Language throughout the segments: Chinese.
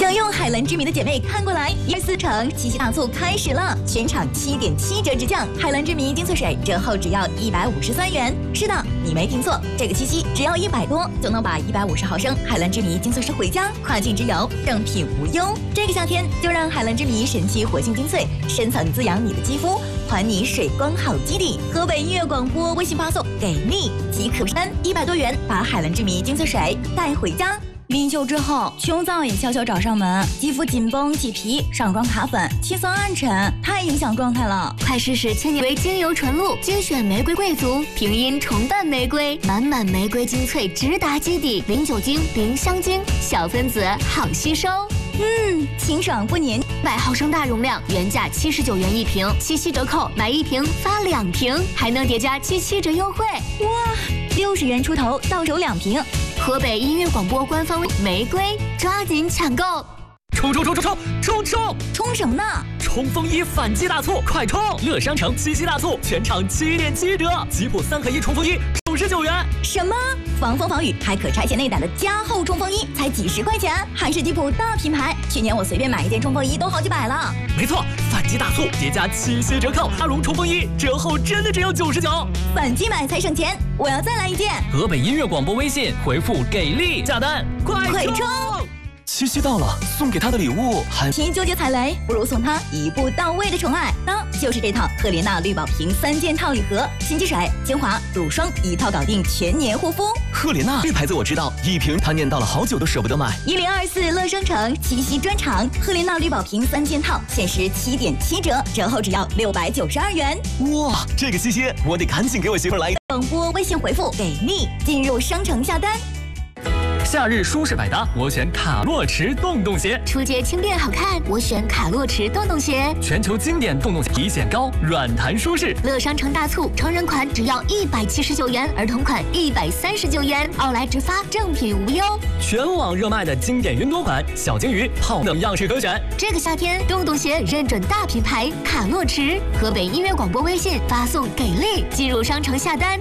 享用海蓝之谜的姐妹看过来，14城七夕大促开始了，全场7.7折直降，海蓝之谜精粹水折后只要153元。是的，你没听错，这个七夕只要100多就能把150毫升海蓝之谜精粹水回家，跨境之游正品无忧。这个夏天就让海蓝之谜神奇活性精粹深层滋养你的肌肤，还你水光好基底。河北音乐广播微信发送给力即可删100多元，把海蓝之谜精粹水带回家。晕秀之后，穷燥也悄悄找上门，肌肤紧绷起皮，上妆卡粉，气色暗沉，太影响状态了。 快试试千年玫瑰精油纯露，精选玫瑰贵族，平阴重瓣玫瑰，满满玫瑰精粹直达基底，零酒精，零香精，小分子好吸收。 清爽不粘 ，100毫升大容量，原价79元一瓶，七夕折扣买1瓶发2瓶，还能叠加77折优惠。 哇，60元出头到手2瓶。 河北音乐广播官方玫瑰，抓紧抢购！ 冲！ 冲什么呢？ 冲锋衣反击大促，快冲！乐商城七夕大促，全场7.7折，吉普3合1冲锋衣99元。 什么？防风防雨还可拆卸内胆的加厚冲锋衣才几10块钱，还是吉普大品牌。去年我随便买一件冲锋衣都好几百了。 没错，反击大促叠加七夕折扣，阿绒冲锋衣折后真的只有99， 反击买才省钱，我要再来一件。 河北音乐广播微信回复给力下单，快冲！ 七夕到了，送给他的礼物还其纠结踩雷，不如送他一步到位的宠爱，那就是这套赫莲娜绿宝瓶3件套礼盒，心机水、精华、乳霜一套搞定，全年护肤。 赫莲娜这牌子我知道，一瓶他念叨了好久都舍不得买。 1024乐商城七夕专场，赫莲娜绿宝瓶3件套，限时7.7折，折后只要692元。 哇，这个七夕我得赶紧给我媳妇来一个。 广播微信回复给力，进入商城下单。 夏日舒适百搭，我选卡洛驰洞洞鞋。 出街轻便好看，我选卡洛驰洞洞鞋。 全球经典洞洞鞋，体检高，软弹舒适。 乐商城大促，成人款只要179元，儿童款139元，奥莱直发，正品无忧。 全网热卖的经典云朵款，小金鱼、泡等样式可选。 这个夏天，洞洞鞋认准大品牌卡洛驰。河北音乐广播微信发送给力，进入商城下单。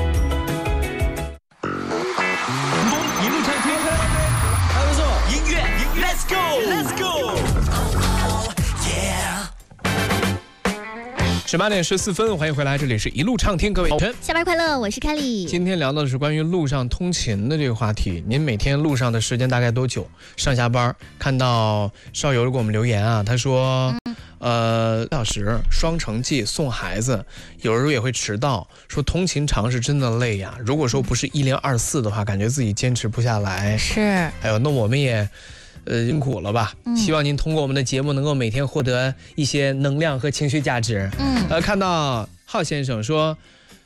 Let's go！ 18点14分，欢迎回来，这里是一路畅听，各位下班快乐，我是凯莉。 今天聊到的是关于路上通勤的这个话题。您每天路上的时间大概多久？上下班？看到少游给我们留言啊，他说，1小时双城记送孩子，有时候也会迟到，说通勤长是真的累呀。如果说不是1024的话，感觉自己坚持不下来。 是。 哎呦，那我们也。辛苦了吧？希望您通过我们的节目能够每天获得一些能量和情绪价值。看到浩先生说，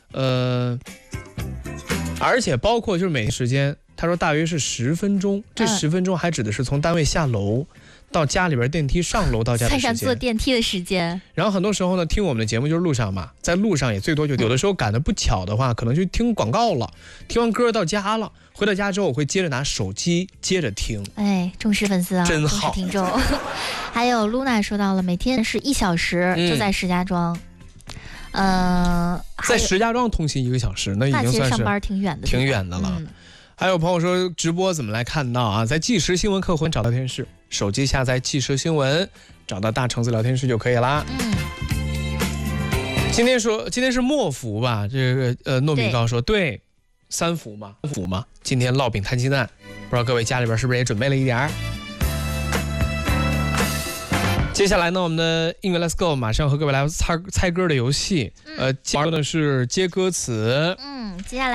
而且包括就是每时间，他说大约是10分钟，这10分钟还指的是从单位下楼到家里边电梯上楼到家的时间， 算上坐电梯的时间。 然后很多时候呢，听我们的节目就是路上嘛，在路上也最多就有的时候赶得不巧的话，可能就听广告了，听完歌到家了。回到家之后，我会接着拿手机接着听。 哎，忠实粉丝啊， 真好， 忠实听众。还有露娜说到了，每天是1小时，就在石家庄。 在石家庄通勤1个小时，那已经算是上班挺远的了。还有朋友说直播怎么来看到啊？在即时新闻客户找聊天室，手机下载即时新闻，找到大橙子聊天室就可以啦。今天是末伏吧？这个糯米糕说对。3伏嘛，今天烙饼摊鸡蛋，不知道各位家里边是不是也准备了一点儿？接下来呢，我们的音乐 Let's Go 马上和各位来猜歌的游戏，玩的是接歌词。 接下来。